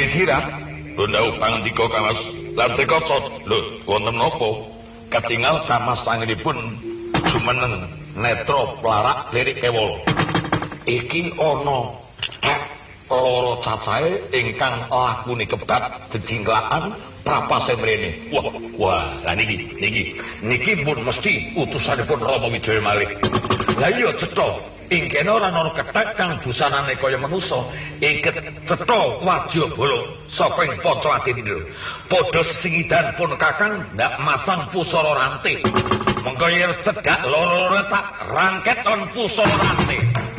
Trisirah, lho pangandika Kamas lan Trikaca, lho wonten napa? Ketingal Kamas sangenipun jumeneng netra plarak lirik kewala. Iki ana loro cacahe ingkang lakune kebat jejingklakan prapase mrene. Wah, lah niki pun mesti utusanipun Rama Wijaya malih. Lah iya cetha, ingkene ora ana kethek kang busanane kaya manusa, ingket cetha wadyabala saka ing Pancawati lho. Padha sesingidan pun Kakang ndak masang pusara ranting. Mengko yen cedhak loro-loro tak rangket lan pusara ranting.